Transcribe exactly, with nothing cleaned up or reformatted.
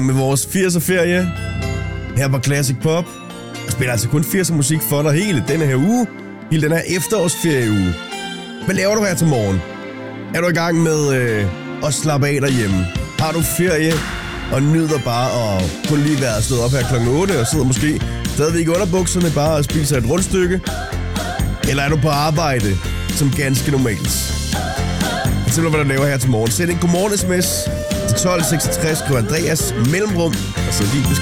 med vores firser-ferie her på Classic Pop. Jeg spiller altså kun firser musik for dig hele denne her uge. Hele den her efterårsferieuge. Hvad laver du her til morgen? Er du i gang med øh, at slappe af derhjemme? Har du ferie og nyder bare at kun lige være stået op her klokken otte og sidder måske stadigvæk i underbukserne bare og spiser et rundstykke? Eller er du på arbejde som ganske normalt? Fortæl mig, hvad du laver her til morgen. Send en godmorgen sms til tolv seksogtres, skriv Andreas mellemrum og så lige